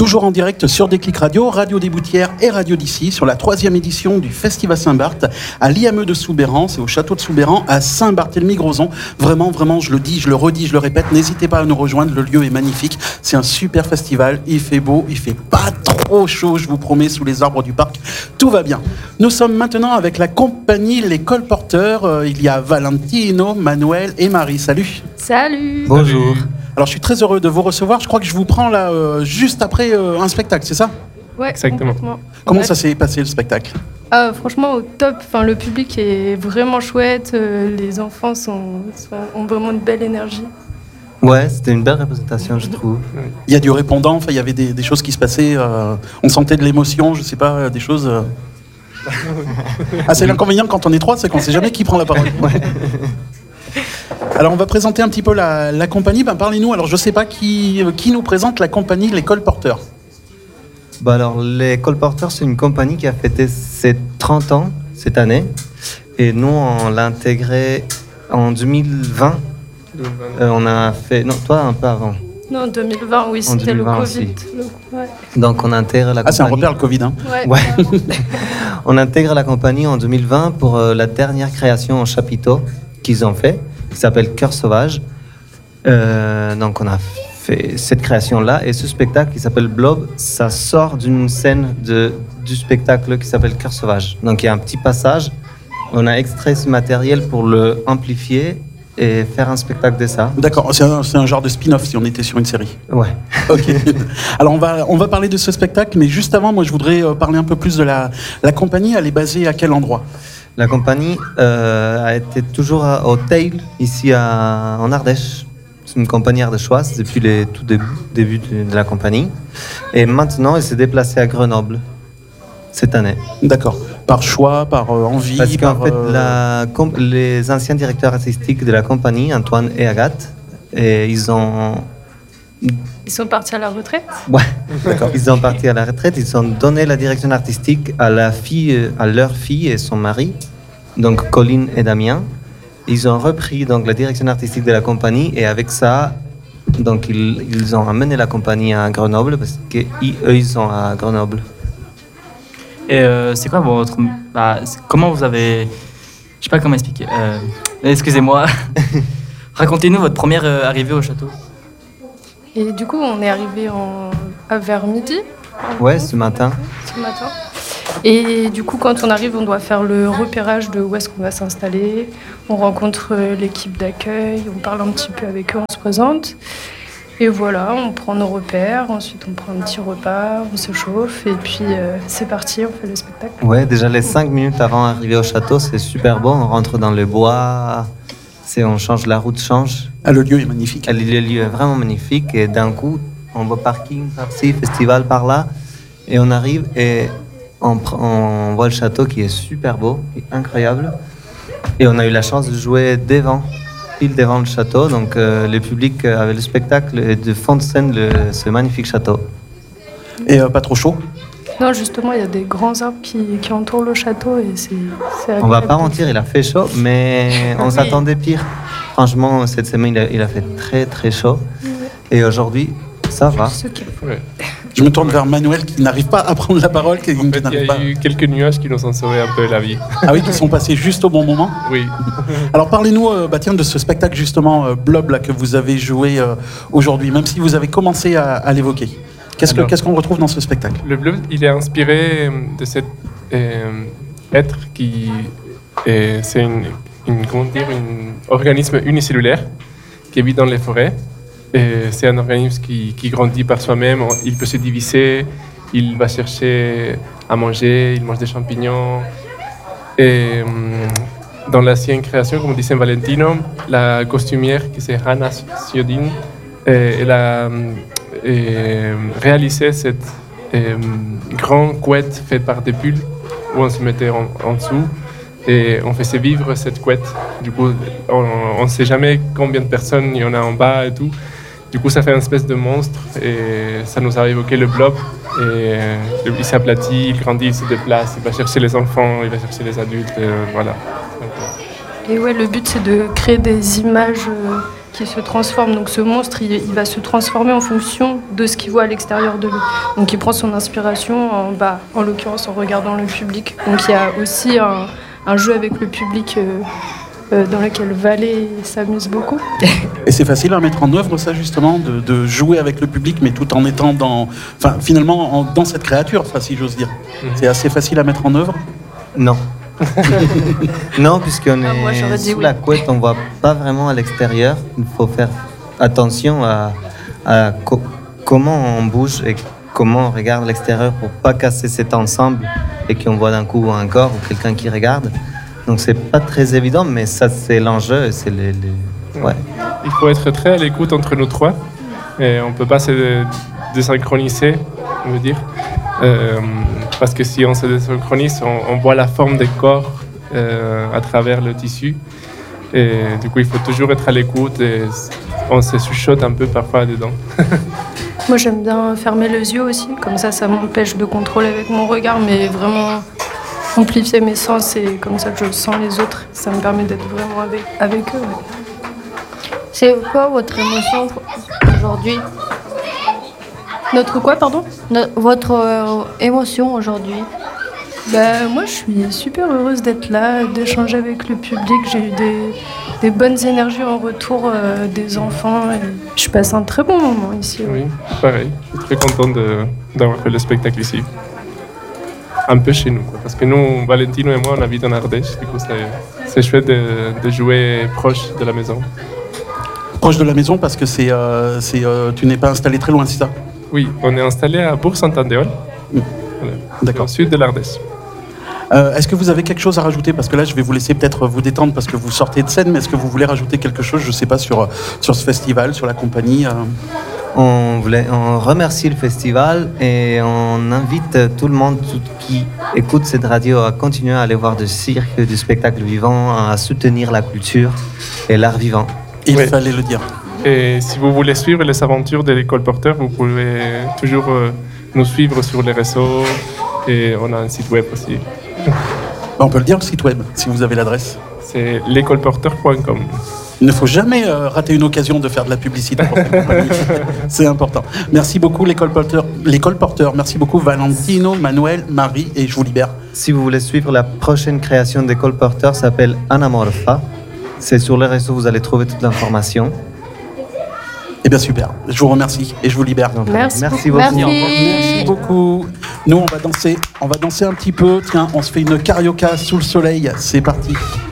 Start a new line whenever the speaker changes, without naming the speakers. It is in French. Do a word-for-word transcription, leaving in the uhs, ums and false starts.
Toujours en direct sur Déclic Radio, Radio des Boutières et Radio d'ici, sur la troisième édition du Festival Saint-Barth à l'I M E de Soubeyran, c'est au château de Soubeyran, à Saint-Barthélemy-Grozon. Vraiment, vraiment, je le dis, je le redis, je le répète, n'hésitez pas à nous rejoindre, le lieu est magnifique. C'est un super festival, il fait beau, il fait pas trop chaud, je vous promets, sous les arbres du parc, tout va bien. Nous sommes maintenant avec la compagnie Les Colporteurs. Euh, il y a Valentino, Manuel et Marie. Salut.
Salut.
Bonjour.
Alors je suis très heureux de vous recevoir. Je crois que je vous prends là euh, juste après euh, un spectacle, c'est ça ?
Ouais,
exactement.
Comment
ouais.
ça s'est passé le spectacle ?
Ah, franchement, au top. Enfin, le public est vraiment chouette. Euh, les enfants sont, sont, ont vraiment une belle énergie.
Ouais, c'était une belle représentation, je trouve.
Il y a du répondant. Enfin, il y avait des, des choses qui se passaient. Euh, on sentait de l'émotion. Je sais pas, euh, des choses. Euh... ah, c'est l'inconvénient quand on est trois, c'est qu'on sait jamais qui prend la parole. Ouais. Alors on va présenter un petit peu la, la compagnie. Ben, parlez-nous. Alors je sais pas qui, qui nous présente la compagnie Les Colporteurs.
Bah alors les Colporteurs, c'est une compagnie qui a fêté ses trente ans cette année. Et nous, on l'a intégré en deux mille vingt. Euh, on a fait... Non, toi un peu avant.
Non, deux mille vingt, oui, c'était
deux mille vingt
le Covid. Le... Ouais.
Donc on intègre la compagnie...
Ah, c'est un repère le Covid, hein.
Ouais.
Ouais. On intègre la compagnie en deux mille vingt pour euh, la dernière création en chapiteau qu'ils ont fait, qui s'appelle Cœur Sauvage. Euh, donc on a fait cette création-là, et ce spectacle qui s'appelle Blob, ça sort d'une scène de, du spectacle qui s'appelle Cœur Sauvage. Donc il y a un petit passage, on a extrait ce matériel pour le amplifier et faire un spectacle de ça.
D'accord, c'est un, c'est un genre de spin-off si on était sur une série.
Ouais.
Ok. Alors on va, on va parler de ce spectacle, mais juste avant, moi je voudrais parler un peu plus de la, la compagnie. Elle est basée à quel endroit ?
La compagnie euh, a été toujours à, au Teil, ici à, en Ardèche. C'est une compagnie ardéchoise depuis les tout débuts, débuts de, de la compagnie. Et maintenant, elle s'est déplacée à Grenoble cette année.
D'accord. Par choix, par euh, envie
Parce qu'en
par,
fait,
euh...
la, com- les anciens directeurs artistiques de la compagnie, Antoine et Agathe, et ils ont...
Ils sont partis à la retraite ?
Ouais, d'accord. Ils sont partis à la retraite. Ils ont donné la direction artistique à la fille, à leur fille et son mari, donc Colline et Damien. Ils ont repris donc la direction artistique de la compagnie, et avec ça, donc ils, ils ont amené la compagnie à Grenoble parce qu'eux ils sont à Grenoble.
Et euh, c'est quoi votre, bah, c'est, comment vous avez, je sais pas comment expliquer. Euh, excusez-moi. Racontez-nous votre première euh, arrivée au château.
Et du coup, on est arrivé en... à vers midi.
Ouais, ce matin.
Ce matin. Et du coup, quand on arrive, on doit faire le repérage de où est-ce qu'on va s'installer. On rencontre l'équipe d'accueil, on parle un petit peu avec eux, on se présente. Et voilà, on prend nos repères, ensuite on prend un petit repas, on se chauffe, et puis euh, c'est parti, on fait le spectacle.
Ouais, déjà les cinq minutes avant d'arriver au château, c'est super beau. On rentre dans le bois, c'est, on change, la route change.
Ah, le lieu est magnifique.
Le lieu est vraiment magnifique, et d'un coup, on voit parking par-ci, festival par-là, et on arrive et on, on voit le château qui est super beau, qui est incroyable. Et on a eu la chance de jouer devant, pile devant le château, donc euh, le public avait le spectacle et de fond de scène le, ce magnifique château.
Et euh, pas trop chaud ?
Non, justement, il y a des grands arbres qui, qui entourent le château et c'est, c'est
On va pas mentir, il a fait chaud, mais on s'attendait pire. Franchement, cette semaine, il a, il a fait très très chaud. Et aujourd'hui, ça va.
Ouais.
Je me tourne vers Manuel qui n'arrive pas à prendre la parole. Qui,
En
qui
fait, il y
n'arrive
a
pas...
eu quelques nuages qui nous ont sauvé un peu la vie.
Ah oui, qui sont passés juste au bon moment.
Oui.
Alors parlez-nous euh, bah, tiens, de ce spectacle justement euh, Blob là, que vous avez joué euh, aujourd'hui, même si vous avez commencé à, à l'évoquer. Qu'est-ce,
Alors,
que, qu'est-ce qu'on retrouve dans ce spectacle ?
Le Blob, il est inspiré de cet euh, être qui est, c'est une, une, comment dire, un organisme unicellulaire qui vit dans les forêts. Et c'est un organisme qui, qui grandit par soi-même. Il peut se diviser, il va chercher à manger, il mange des champignons. Et dans l'ancienne création, comme disait Valentino, la costumière, qui c'est Hanna Siodin, elle a et, réalisé cette et, grande couette faite par des bulles où on se mettait en, en dessous et on faisait vivre cette couette. Du coup, on ne sait jamais combien de personnes il y en a en bas et tout. Du coup, ça fait une espèce de monstre et ça nous a évoqué le blob. Et il s'aplatit, il grandit, il se déplace, il va chercher les enfants, il va chercher les adultes, et voilà.
Et ouais, le but c'est de créer des images euh, qui se transforme. Donc ce monstre, il, il va se transformer en fonction de ce qu'il voit à l'extérieur de lui. Donc il prend son inspiration, en, bah, en l'occurrence en regardant le public. Donc il y a aussi un, un jeu avec le public euh, euh, dans lequel Valé s'amuse beaucoup.
Et c'est facile à mettre en œuvre, ça, justement, de, de jouer avec le public, mais tout en étant dans, enfin, finalement, en- dans cette créature, ça, si j'ose dire. C'est assez facile à mettre en œuvre.
Non. Non, puisqu'on
Ah, moi,
est
j'aurais dit
sous
oui.
la couette, on voit pas vraiment à l'extérieur. Il faut faire attention à, à co- comment on bouge et comment on regarde l'extérieur pour pas casser cet ensemble et qu'on voit d'un coup un corps ou quelqu'un qui regarde. Donc c'est pas très évident, mais ça c'est l'enjeu, et c'est les, les- ouais.
Il faut être très à l'écoute entre nous trois. Et on ne peut pas se désynchroniser, on veut dire. Euh, parce que si on se désynchronise, on, on voit la forme des corps euh, à travers le tissu. Et du coup, il faut toujours être à l'écoute et on se chuchote un peu parfois dedans.
Moi, j'aime bien fermer les yeux aussi, comme ça, ça m'empêche de contrôler avec mon regard, mais vraiment amplifier mes sens et comme ça que je sens les autres, ça me permet d'être vraiment avec, avec eux. ouais.
C'est quoi votre émotion aujourd'hui?
Notre quoi, pardon?
No- Votre euh, émotion aujourd'hui?
Bah, moi, je suis super heureuse d'être là, d'échanger avec le public. J'ai eu des, des bonnes énergies en retour euh, des enfants. Et je passe un très bon moment ici. ouais.
Oui, pareil. Je suis très content de- d'avoir fait le spectacle ici. Un peu chez nous, quoi. Parce que nous, Valentino et moi, on habite en Ardèche. Du coup, c'est, c'est chouette de, de jouer proche de la maison.
Proche de la maison, parce que c'est, euh, c'est, euh, tu n'es pas installé très loin, c'est ça?
Oui, on est installé à Bourg-Saint-Andéol, voilà,
D'accord.
au sud de l'Ardèche.
Euh, est-ce que vous avez quelque chose à rajouter? Parce que là, je vais vous laisser peut-être vous détendre parce que vous sortez de scène, mais est-ce que vous voulez rajouter quelque chose, je ne sais pas, sur, sur ce festival, sur la compagnie euh
On, voulait, on remercie le festival et on invite tout le monde tout qui écoute cette radio à continuer à aller voir du cirque, du spectacle vivant, à soutenir la culture et l'art vivant.
Il
Oui.
fallait le dire.
Et si vous voulez suivre les aventures de l'école Porteur, vous pouvez toujours euh, nous suivre sur les réseaux et on a un site web aussi.
Bah, on peut le dire, le site web, si vous avez l'adresse.
C'est l'écoleporteur point com.
Il ne faut jamais euh, rater une occasion de faire de la publicité pour cette compagnie. C'est important. Merci beaucoup, l'école porteur. L'école porteur. Merci beaucoup, Valentino, Manuel, Marie, et je vous libère.
Si vous voulez suivre la prochaine création d'École Porteur, ça s'appelle Anamorpha. C'est sur les réseaux, vous allez trouver toute l'information.
Eh bien, super. Je vous remercie et je vous libère.
Donc,
Merci
merci
beaucoup.
beaucoup.
Merci beaucoup. Nous, on va danser. On va danser un petit peu. Tiens, on se fait une carioca sous le soleil. C'est parti.